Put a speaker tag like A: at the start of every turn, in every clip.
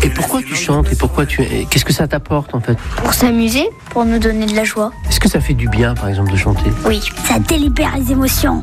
A: Et pourquoi tu chantes et qu'est-ce que ça t'apporte en fait?
B: Pour s'amuser, pour nous donner de la joie.
A: Est-ce que ça fait du bien par exemple de chanter?
B: Oui, ça délibère les émotions.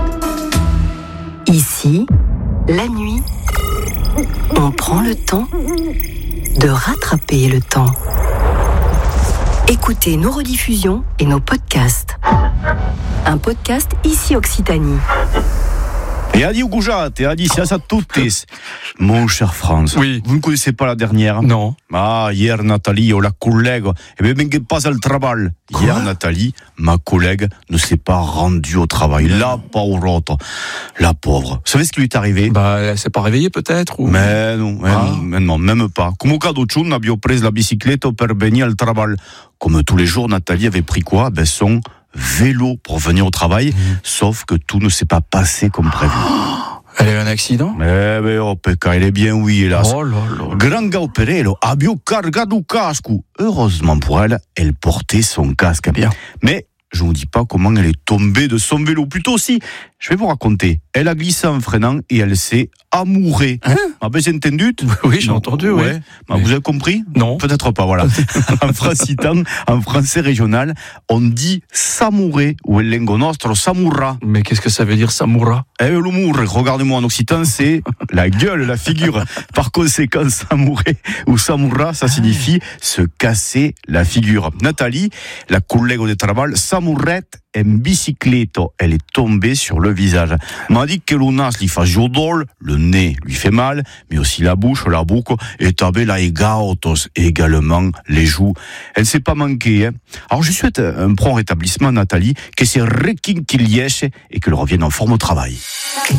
C: Ici, la nuit, on prend le temps de rattraper le temps. Écoutez nos rediffusions et nos podcasts. Un podcast Ici Occitanie.
D: Et Adi Goujat, et Adi Sias à toutes. Mon cher Franz,
E: oui.
D: Vous ne connaissez pas la dernière?
E: Non.
D: Ah, hier Nathalie, la collègue, même pas al travail. Hier Nathalie, ma collègue, ne s'est pas rendue au travail. La pauvre, la pauvre. Vous savez ce qui lui est arrivé?
E: Elle s'est pas réveillée peut-être ou...
D: Mais non, même pas. Come cadeau de chun, abbiamo preso la bicicletta per venire al travail. Comme tous les jours, Nathalie avait pris quoi? Son vélo pour venir au travail, sauf que tout ne s'est pas passé comme prévu.
E: Elle a eu un accident?
D: Pecca, elle est bien, oui, hélas.
E: Oh là là.
D: Granga opérello, abbio cargato casco. Heureusement pour elle, elle portait son casque.
E: Bien.
D: Mais je ne vous dis pas comment elle est tombée de son vélo. Plutôt si, je vais vous raconter. Elle a glissé en freinant et elle s'est amourée.
E: Hein?
D: J'ai entendu?
E: Oui, j'ai entendu, oui.
D: Mais vous avez compris?
E: Non.
D: Peut-être pas, voilà. En francitan, en français régional, on dit s'amourer ou el lengo nostro s'amourra.
E: Mais qu'est-ce que ça veut dire, s'amourra?
D: L'humour, regardez-moi en occitan, c'est la gueule, la figure. Par conséquent, s'amourer ou s'amourra, ça signifie se casser la figure. Nathalie, la collègue de travail, s'amourrette en bicicletto. Elle est tombée sur le visage. M'a dit que le nas lui fait jodol, le nez lui fait mal, mais aussi la bouche, la boucle, et tabé la egaotos, également les joues. Elle ne s'est pas manquée, hein. Alors je souhaite un prompt rétablissement à Nathalie, que c'est requinquilièche et qu'elle revienne en forme au travail.